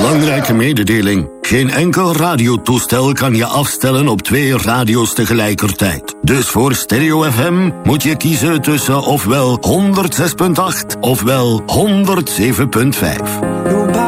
Belangrijke mededeling. Geen enkel radiotoestel kan je afstellen op 2 radio's tegelijkertijd. Dus voor Stereo FM moet je kiezen tussen ofwel 106.8 ofwel 107.5.